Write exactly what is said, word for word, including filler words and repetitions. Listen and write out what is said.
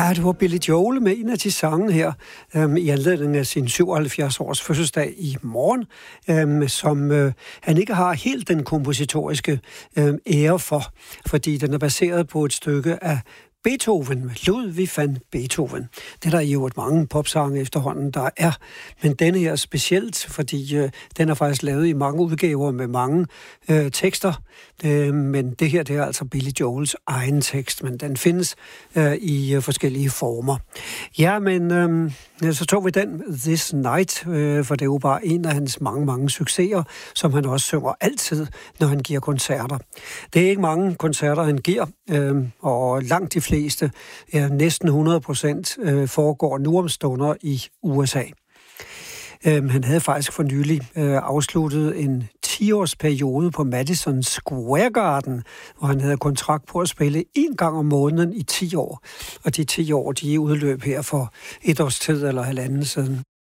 Ja, det var Billy Joel med en af de sange her, øhm, i anledning af sin syvoghalvfjerds års fødselsdag i morgen, øhm, som øh, han ikke har helt den kompositoriske øhm, ære for, fordi den er baseret på et stykke af Beethoven, Ludwig van Beethoven. Det er der jo et mange popsange efterhånden, der er. Men denne her er specielt, fordi øh, den er faktisk lavet i mange udgaver med mange øh, tekster. Øh, men det her, det er altså Billy Joels egen tekst, men den findes øh, i øh, forskellige former. Ja, men øh, så tog vi den This Night, øh, for det er jo bare en af hans mange, mange succeser, som han også synger altid, når han giver koncerter. Det er ikke mange koncerter, han giver, øh, og langt de fleste, ja, næsten hundrede procent, øh, foregår nu om stunder i U S A. Øh, han havde faktisk for nylig øh, afsluttet en ti-års periode på Madison Square Garden, hvor han havde kontrakt på at spille en gang om måneden i ti år. Og de ti år, de er udløb her for et års tid eller halvanden siden.